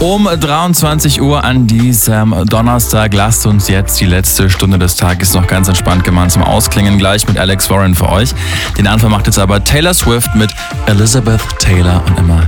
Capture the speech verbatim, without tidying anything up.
Um dreiundzwanzig Uhr an diesem Donnerstag lasst uns jetzt die letzte Stunde des Tages noch ganz entspannt gemeinsam ausklingen. Gleich mit Alex Warren für euch. Den Anfang macht jetzt aber Taylor Swift mit Elizabeth Taylor und immer